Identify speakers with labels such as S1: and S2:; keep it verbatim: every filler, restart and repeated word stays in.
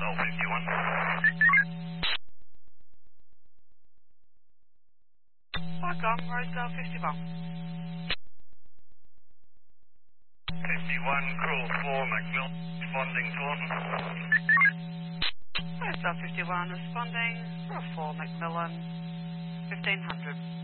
S1: L fifty-one.
S2: Welcome, Rosedale fifty-one.
S1: fifty-one, Crawl four, Macmillan, responding Taunton.
S2: Rosedale fifty-one responding, Route four Macmillan, fifteen hundred.